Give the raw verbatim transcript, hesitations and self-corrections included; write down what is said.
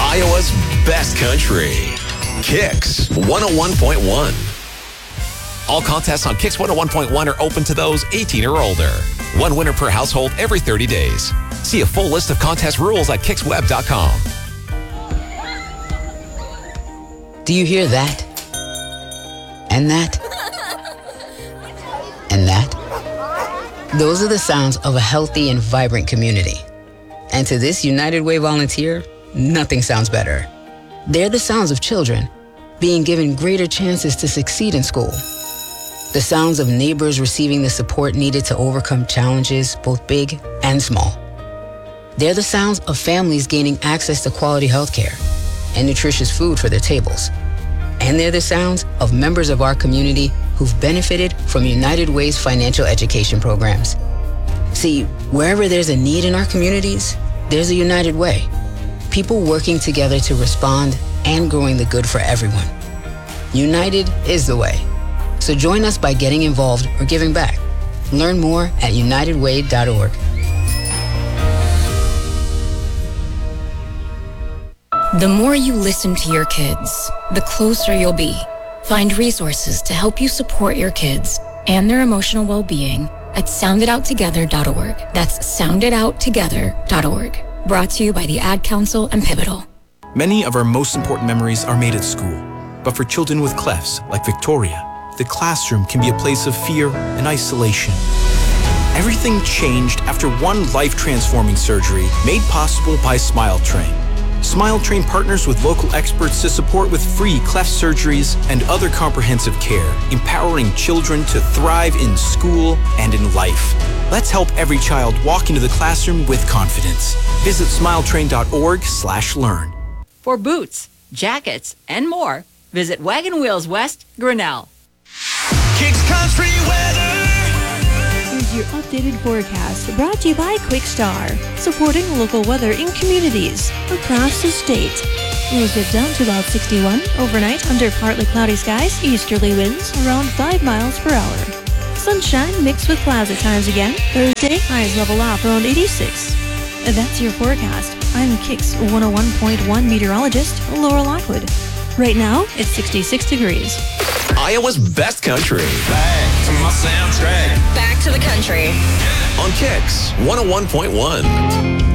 Iowa's best country. Kicks one oh one point one. All contests on Kicks one oh one point one are open to those eighteen or older. One winner per household every thirty days. See a full list of contest rules at kicks web dot com. Do you hear that? And that? And that? Those are the sounds of a healthy and vibrant community. And to this United Way volunteer, nothing sounds better. They're the sounds of children being given greater chances to succeed in school. The sounds of neighbors receiving the support needed to overcome challenges, both big and small. They're the sounds of families gaining access to quality health care and nutritious food for their tables. And they're the sounds of members of our community who've benefited from United Way's financial education programs. See, wherever there's a need in our communities, there's a United Way. People working together to respond and growing the good for everyone. United is the way. So join us by getting involved or giving back. Learn more at united way dot org. The more you listen to your kids, the closer you'll be. Find resources to help you support your kids and their emotional well-being at sound it out together dot org. That's sound it out together dot org. Brought to you by the Ad Council and Pivotal. Many of our most important memories are made at school. But for children with clefts, like Victoria, the classroom can be a place of fear and isolation. Everything changed after one life-transforming surgery made possible by SmileTrain. SmileTrain partners with local experts to support with free cleft surgeries and other comprehensive care, empowering children to thrive in school and in life. Let's help every child walk into the classroom with confidence. Visit smiletrain dot org slash learn. For boots, jackets, and more, visit Wagon Wheels West, Grinnell. Kicks Country Weather. Here's your updated forecast, brought to you by Quickstar, supporting local weather in communities across the state. Lows get down to about sixty-one. Overnight, under partly cloudy skies, easterly winds around five miles per hour. Sunshine mixed with clouds at times again. Thursday, highs level off around eighty-six. That's your forecast. I'm Kicks one oh one point one meteorologist Laura Lockwood. Right now, it's sixty-six degrees. Iowa's best country. Back to my soundtrack. Back to the country. On Kicks one oh one point one.